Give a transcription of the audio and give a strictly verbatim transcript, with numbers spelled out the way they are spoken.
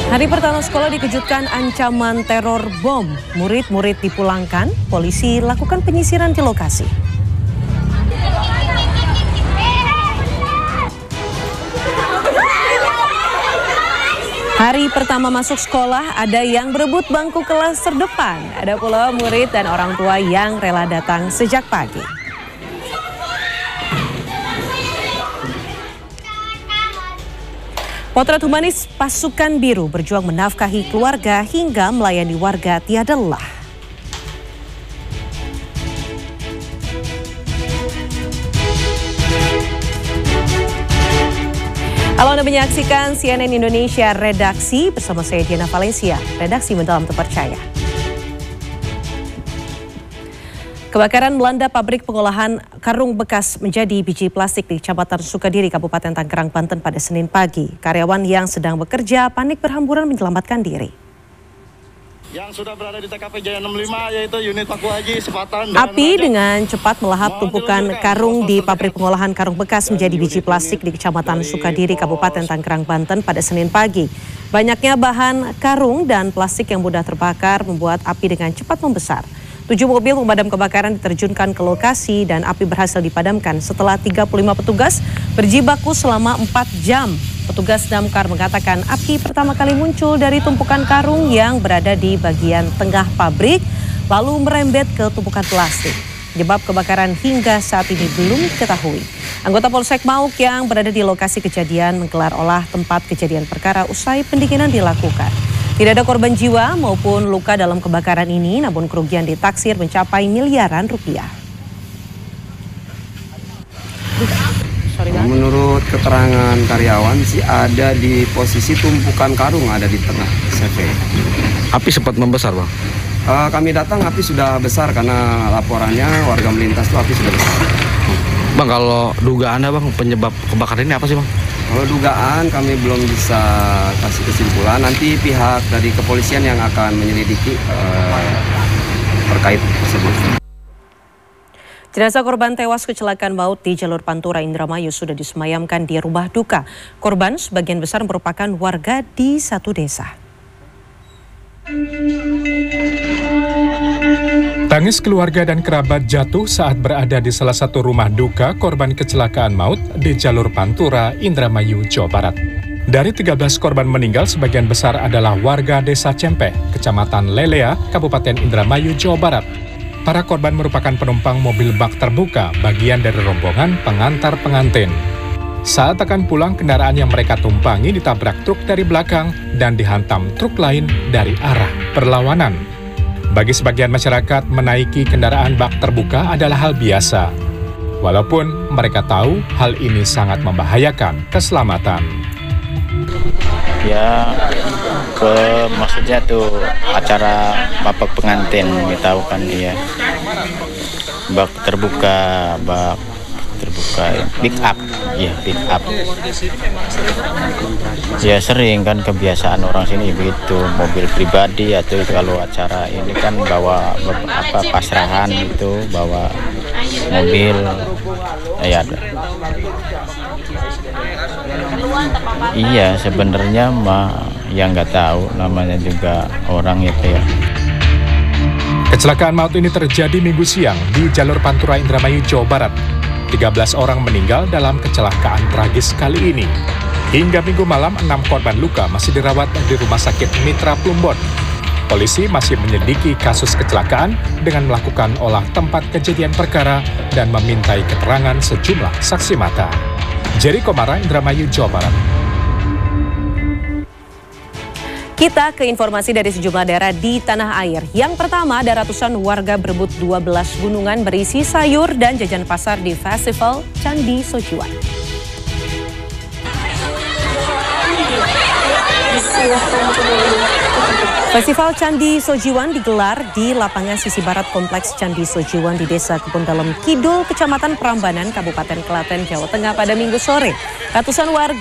Hari pertama sekolah dikejutkan ancaman teror bom. Murid-murid dipulangkan, polisi lakukan penyisiran di lokasi. Hari pertama masuk sekolah, ada yang berebut bangku kelas terdepan. Ada pula murid dan orang tua yang rela datang sejak pagi. Potret humanis Pasukan Biru berjuang menafkahi keluarga hingga melayani warga tiada lelah. Halo, Anda menyaksikan C N N Indonesia Redaksi bersama saya Diana Valencia. Redaksi Mendalam Terpercaya. Kebakaran melanda pabrik pengolahan karung bekas menjadi biji plastik di Kecamatan Sukadiri, Kabupaten Tangerang, Banten pada Senin pagi. Karyawan yang sedang bekerja panik berhamburan menyelamatkan diri. Yang sudah berada di T K P Jaya enam puluh lima yaitu unit Paku Haji, Sepatan. Api dengan cepat melahap tumpukan karung di pabrik pengolahan karung bekas menjadi biji plastik di Kecamatan Sukadiri, Kabupaten Tangerang, Banten pada Senin pagi. Banyaknya bahan karung dan plastik yang mudah terbakar membuat api dengan cepat membesar. Tujuh mobil pemadam kebakaran diterjunkan ke lokasi dan api berhasil dipadamkan setelah tiga puluh lima petugas berjibaku selama empat jam. Petugas damkar mengatakan api pertama kali muncul dari tumpukan karung yang berada di bagian tengah pabrik, lalu merembet ke tumpukan plastik. Penyebab kebakaran hingga saat ini belum diketahui. Anggota Polsek Mauk yang berada di lokasi kejadian menggelar olah tempat kejadian perkara usai pendinginan dilakukan. Tidak ada korban jiwa maupun luka dalam kebakaran ini, namun kerugian ditaksir mencapai miliaran rupiah. Menurut keterangan karyawan sih ada di posisi tumpukan karung ada di tengah C V. Api sempat membesar, Bang? Uh, kami datang api sudah besar karena laporannya warga melintas itu api sudah besar. Bang, kalau dugaannya Bang penyebab kebakaran ini apa sih, Bang? Kalau dugaan kami belum bisa kasih kesimpulan, nanti pihak dari kepolisian yang akan menyelidiki uh, terkait tersebut. Jenazah korban tewas kecelakaan maut di jalur Pantura Indramayu sudah disemayamkan di rumah duka. Korban sebagian besar merupakan warga di satu desa. Tangis keluarga dan kerabat jatuh saat berada di salah satu rumah duka korban kecelakaan maut di jalur Pantura, Indramayu, Jawa Barat. Dari tiga belas korban meninggal, sebagian besar adalah warga Desa Cempeh, Kecamatan Lelea, Kabupaten Indramayu, Jawa Barat. Para korban merupakan penumpang mobil bak terbuka, bagian dari rombongan pengantar pengantin. Saat akan pulang, kendaraan yang mereka tumpangi ditabrak truk dari belakang dan dihantam truk lain dari arah berlawanan. Bagi sebagian masyarakat, menaiki kendaraan bak terbuka adalah hal biasa. Walaupun mereka tahu hal ini sangat membahayakan keselamatan. Ya, ke maksudnya tuh acara bapak pengantin, tahu kan dia. Bak terbuka, bak terbuka, pick up, ya pick up. Ya sering kan kebiasaan orang sini begitu, mobil pribadi atau kalau acara ini kan bawa apa pasrahan itu, bawa mobil, ya ada. Iya sebenarnya mah yang nggak tahu namanya juga orang itu ya. Kecelakaan maut ini terjadi Minggu siang di jalur Pantura Indramayu, Jawa Barat. tiga belas orang meninggal dalam kecelakaan tragis kali ini. Hingga Minggu malam, enam korban luka masih dirawat di Rumah Sakit Mitra Plumbon. Polisi masih menyelidiki kasus kecelakaan dengan melakukan olah tempat kejadian perkara dan memintai keterangan sejumlah saksi mata. Jerry Komara, Indramayu, Jawa Barat. Kita ke informasi dari sejumlah daerah di tanah air. Yang pertama, ada ratusan warga berebut dua belas gunungan berisi sayur dan jajan pasar di Festival Candi Sojiwan. Festival Candi Sojiwan digelar di lapangan sisi barat Kompleks Candi Sojiwan di Desa Kebun Dalem Kidul, Kecamatan Prambanan, Kabupaten Klaten, Jawa Tengah pada Minggu sore. Ratusan warga